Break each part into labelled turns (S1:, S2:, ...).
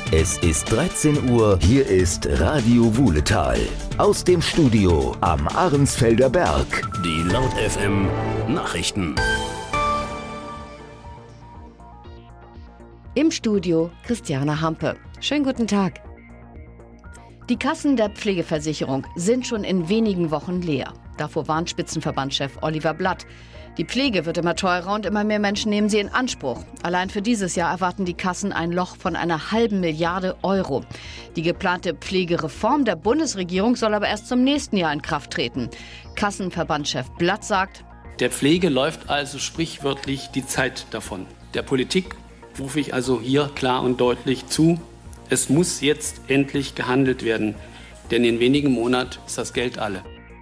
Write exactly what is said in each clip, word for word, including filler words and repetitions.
S1: Es ist dreizehn Uhr, hier ist Radio Wuhletal. Aus dem Studio am Ahrensfelder Berg.
S2: Die Laut F M Nachrichten.
S3: Im Studio Christiane Hampe. Schönen guten Tag. Die Kassen der Pflegeversicherung sind schon in wenigen Wochen leer. Davor warnt Spitzenverbandschef Oliver Blatt. Die Pflege wird immer teurer und immer mehr Menschen nehmen sie in Anspruch. Allein für dieses Jahr erwarten die Kassen ein Loch von einer halben Milliarde Euro. Die geplante Pflegereform der Bundesregierung soll aber erst zum nächsten Jahr in Kraft treten. Kassenverbandschef Blatt sagt:
S4: Der Pflege läuft also sprichwörtlich die Zeit davon. Der Politik rufe ich also hier klar und deutlich zu: Es muss jetzt endlich gehandelt werden, denn in wenigen Monaten ist das Geld alle.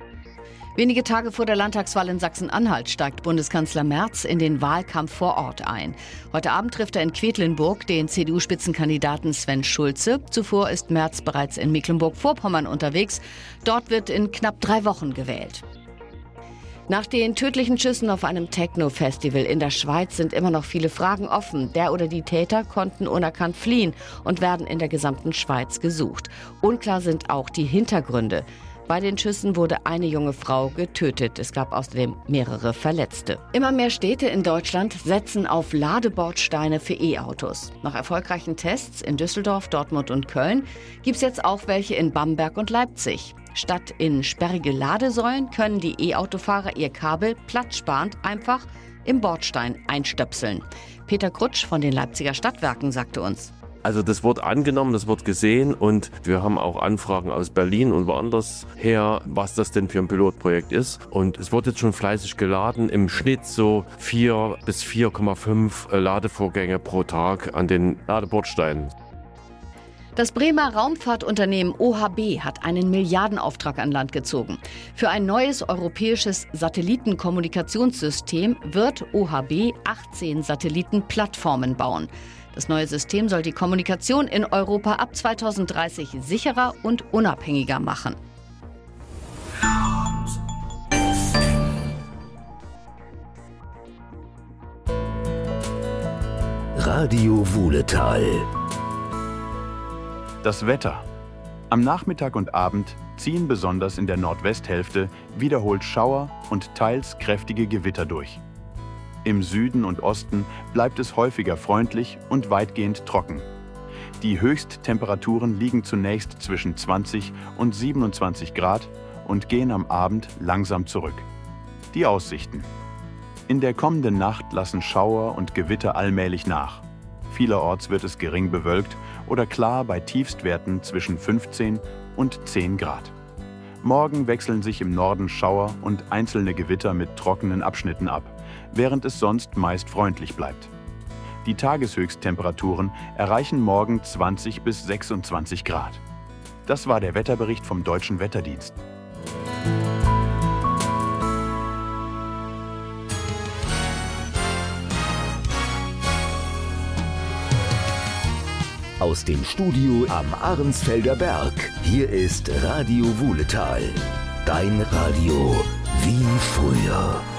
S3: Wenige Tage vor der Landtagswahl in Sachsen-Anhalt steigt Bundeskanzler Merz in den Wahlkampf vor Ort ein. Heute Abend trifft er in Quedlinburg den C D U-Spitzenkandidaten Sven Schulze. Zuvor ist Merz bereits in Mecklenburg-Vorpommern unterwegs. Dort wird in knapp drei Wochen gewählt. Nach den tödlichen Schüssen auf einem Techno-Festival in der Schweiz sind immer noch viele Fragen offen. Der oder die Täter konnten unerkannt fliehen und werden in der gesamten Schweiz gesucht. Unklar sind auch die Hintergründe. Bei den Schüssen wurde eine junge Frau getötet. Es gab außerdem mehrere Verletzte. Immer mehr Städte in Deutschland setzen auf Ladebordsteine für E-Autos. Nach erfolgreichen Tests in Düsseldorf, Dortmund und Köln gibt es jetzt auch welche in Bamberg und Leipzig. Statt in sperrige Ladesäulen können die E-Autofahrer ihr Kabel platzsparend einfach im Bordstein einstöpseln. Peter Krutsch von den Leipziger Stadtwerken sagte uns:
S5: Also das wird angenommen, das wird gesehen und wir haben auch Anfragen aus Berlin und woanders her, was das denn für ein Pilotprojekt ist. Und es wird jetzt schon fleißig geladen, im Schnitt so vier bis vier Komma fünf Ladevorgänge pro Tag an den Ladebordsteinen.
S3: Das Bremer Raumfahrtunternehmen O H B hat einen Milliardenauftrag an Land gezogen. Für ein neues europäisches Satellitenkommunikationssystem wird O H B achtzehn Satellitenplattformen bauen. Das neue System soll die Kommunikation in Europa ab zweitausenddreißig sicherer und unabhängiger machen.
S1: Radio Wuhletal.
S6: Das Wetter. Am Nachmittag und Abend ziehen besonders in der Nordwesthälfte wiederholt Schauer und teils kräftige Gewitter durch. Im Süden und Osten bleibt es häufiger freundlich und weitgehend trocken. Die Höchsttemperaturen liegen zunächst zwischen zwanzig und siebenundzwanzig Grad und gehen am Abend langsam zurück. Die Aussichten. In der kommenden Nacht lassen Schauer und Gewitter allmählich nach. Vielerorts wird es gering bewölkt oder klar bei Tiefstwerten zwischen fünfzehn und zehn Grad. Morgen wechseln sich im Norden Schauer und einzelne Gewitter mit trockenen Abschnitten ab, während es sonst meist freundlich bleibt. Die Tageshöchsttemperaturen erreichen morgen zwanzig bis sechsundzwanzig Grad. Das war der Wetterbericht vom Deutschen Wetterdienst.
S1: Aus dem Studio am Ahrensfelder Berg. Hier ist Radio Wuhletal. Dein Radio wie früher.